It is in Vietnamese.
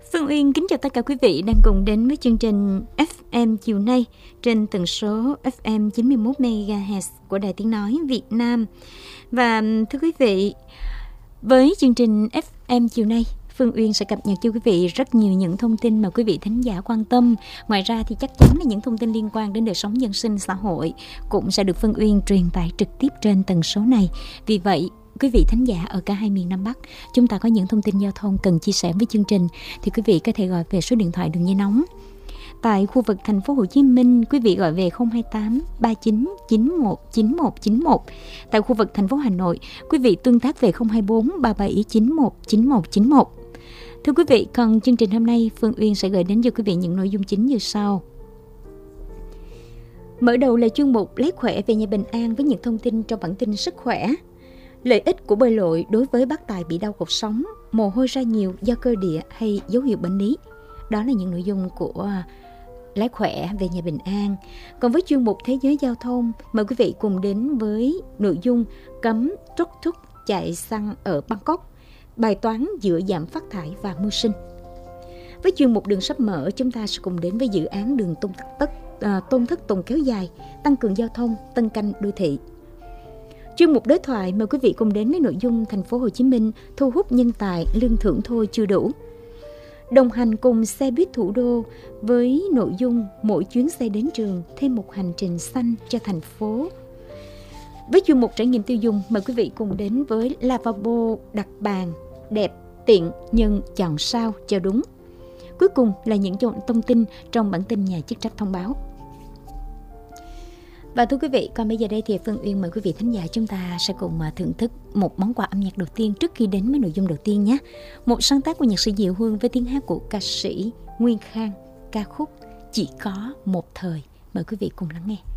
Phương Uyên kính chào tất cả quý vị đang cùng đến với chương trình FM chiều nay trên tần số FM 91 MHz của Đài Tiếng Nói Việt Nam. Và thưa quý vị, với chương trình FM chiều nay, Phương Uyên sẽ cập nhật cho quý vị rất nhiều những thông tin mà quý vị thính giả quan tâm. Ngoài ra thì chắc chắn là những thông tin liên quan đến đời sống dân sinh xã hội cũng sẽ được Phương Uyên truyền tải trực tiếp trên tần số này. Vì vậy, quý vị thính giả ở cả hai miền Nam Bắc, chúng ta có những thông tin giao thông cần chia sẻ với chương trình thì quý vị có thể gọi về số điện thoại đường dây nóng. Tại khu vực thành phố Hồ Chí Minh, quý vị gọi về 028 39 91 91 91. Tại khu vực thành phố Hà Nội, quý vị tương tác về 024 37 91 91 91. Thưa quý vị, còn chương trình hôm nay, Phương Uyên sẽ gửi đến cho quý vị những nội dung chính như sau. Mở đầu là chuyên mục Lấy khỏe về nhà bình an với những thông tin trong bản tin sức khỏe. Lợi ích của bơi lội đối với bác tài bị đau cột sống, mồ hôi ra nhiều do cơ địa hay dấu hiệu bệnh lý. Đó là những nội dung của Lấy khỏe về nhà bình an. Còn với chuyên mục Thế giới giao thông, mời quý vị cùng đến với nội dung cấm trúc thúc chạy xăng ở Bangkok, bài toán giữa giảm phát thải và mưu sinh. Với chuyên mục đường sắp mở, chúng ta sẽ cùng đến với dự án đường Tôn Thất Tùng kéo dài, tăng cường giao thông, tân canh đô thị. Chuyên mục đối thoại mời quý vị cùng đến với nội dung thành phố Hồ Chí Minh thu hút nhân tài, lương thưởng thôi chưa đủ. Đồng hành cùng xe buýt thủ đô với nội dung mỗi chuyến xe đến trường thêm một hành trình xanh cho thành phố. Với chuyên mục trải nghiệm tiêu dùng mời quý vị cùng đến với lavabo đặt bàn đẹp, tiện nhưng chọn sao cho đúng. Cuối cùng là những thông tin trong bản tin nhà chức trách thông báo. Và thưa quý vị, còn bây giờ đây thì Phương Uyên mời quý vị thính giả chúng ta sẽ cùng thưởng thức một món quà âm nhạc đầu tiên trước khi đến với nội dung đầu tiên nhé. Một sáng tác của nhạc sĩ Diệu Hương với tiếng hát của ca sĩ Nguyên Khang, ca khúc Chỉ có một thời. Mời quý vị cùng lắng nghe.